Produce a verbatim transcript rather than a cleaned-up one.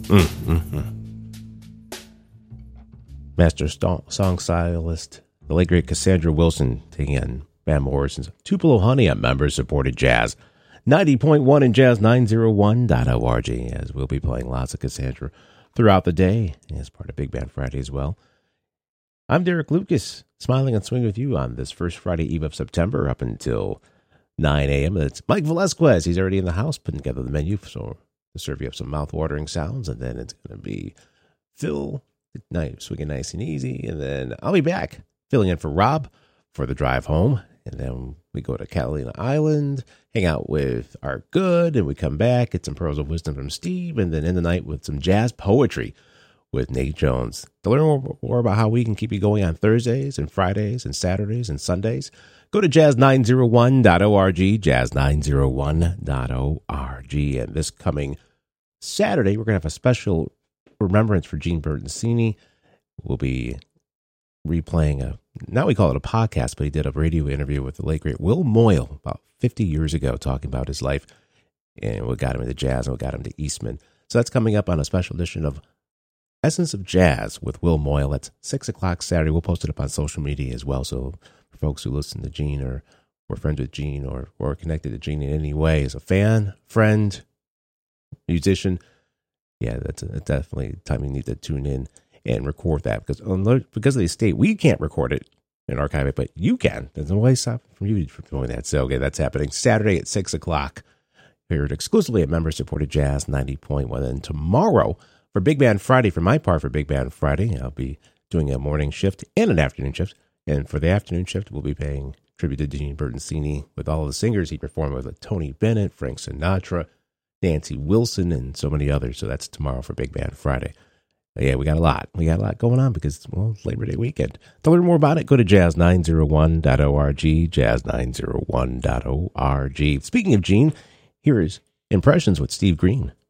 Mm-hmm. Master st- song stylist, the late great Cassandra Wilson, taking on Van Morrison's Tupelo Honey on member-supported jazz. ninety point one and jazz nine oh one dot org, as we'll be playing lots of Cassandra throughout the day as part of Big Band Friday as well. I'm Derek Lucas, smiling and swinging with you on this first Friday eve of September up until nine a.m. It's Mike Velasquez. He's already in the house putting together the menu so to serve you up some mouth-watering sounds, and then it's going to be Phil, nice, swinging nice and easy, and then I'll be back filling in for Rob for the drive home, and then we go to Catalina Island, hang out with Art Good, and we come back, get some pearls of wisdom from Steve, and then end the night with some jazz poetry with Nate Jones. To learn more, more about how we can keep you going on Thursdays and Fridays and Saturdays and Sundays, go to jazz nine oh one dot org, jazz nine oh one dot org. And this coming Saturday, we're going to have a special remembrance for Gene Bertoncini. We'll be replaying a, now we call it a podcast, but he did a radio interview with the late great Will Moyle about fifty years ago, talking about his life and what got him into jazz and what got him to Eastman. So that's coming up on a special edition of Essence of Jazz with Will Moyle. That's six o'clock Saturday. We'll post it up on social media as well. So for folks who listen to Gene or were friends with Gene or or connected to Gene in any way as a fan, friend, musician, yeah, that's a, that's definitely a time you need to tune in and record that, because because of the estate, we can't record it and archive it, but you can. There's no way to stop from you from doing that. So okay, that's happening Saturday at six o'clock. Here exclusively at member-supported Jazz ninety point one. And tomorrow, for Big Band Friday, for my part, for Big Band Friday, I'll be doing a morning shift and an afternoon shift. And for the afternoon shift, we'll be paying tribute to Gene Bertoncini with all of the singers he performed with, like Tony Bennett, Frank Sinatra, Nancy Wilson, and so many others. So that's tomorrow for Big Band Friday. But yeah, we got a lot. We got a lot going on because, well, it's Labor Day weekend. To learn more about it, go to jazz nine oh one dot org, jazz nine oh one dot org. Speaking of Gene, here is Impressions with Steve Green.